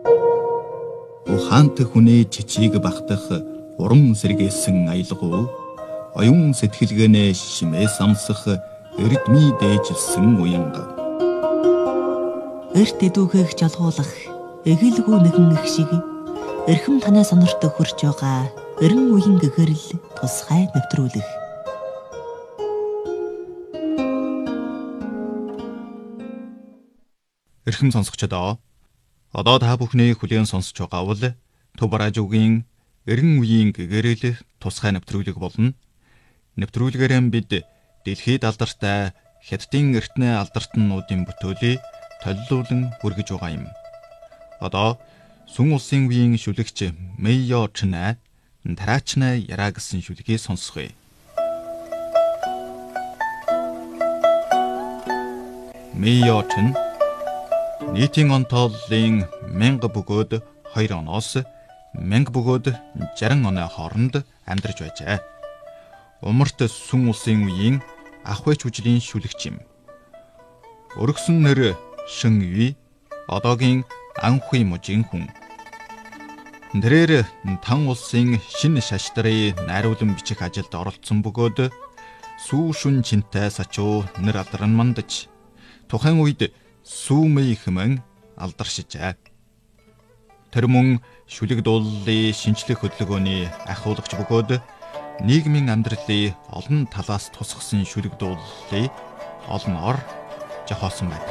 Ухаант хүнээ чичиг багтах урам сэргээсэн аялгау оюун сэтгэлгээнээ шимээ самсах эрдмий дээжилсэн уянга. Эрт эдүүхийг жалгуулах эгэлгүй нэгэн их шиг эрхэм танай сонорт хөрч байгаа эрен үеийн гэгэрэл тусгай нэвтрүүлэх. Эрхэм сонсогчдоо одоо та бүхний хүлээн сонсож байгаа бол Төв радиогийн эрен үеийн гэгэрэл тусгай нэвтрүүлэг болно. Нэвтрүүлгээрээ бид дэлхийд алдартай Хятадын эртний алдартнуудын бүтээлийг толилуулан хүргэж байгаа юм. Одоо Сүн улсын үеийн шүлэгч Мэйё Чнэ тараачнаа яраа гэсэн шүлгийг сонсгоё. Мэйё Чнэ нийтийн онцлогийн 1000 бөгөөд 2 оноос 1000 бөгөөд 60 оны хооронд амьдарч байжээ. Умарт Сүн улсын үеийн ахвэч хүжлийн шүлэгч юм. Өргөсөн нэр Шин Юй, одоогийн Анхуй мужийн хүн. Тэрээр Тан улсын шинэ шаштрын найруулан бичих ажилд оролцсон бөгөөд Сүү Шүн Чинтэй сачуу нэр алдарн мандаж тухайн үед Сүү Мэй хэмээн алдаршижээ. Тэр мөн шүлэг дууллын шинжлэх хөдөлгөөний ахиулагч бөгөөд нийгмийн амьдралын олон талаас тусгасан шүлэг дууллыг олон ор жохоосон байна.